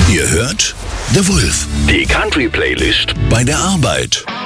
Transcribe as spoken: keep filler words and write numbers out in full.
Ihr hört The Wolf, die Country-Playlist bei der Arbeit.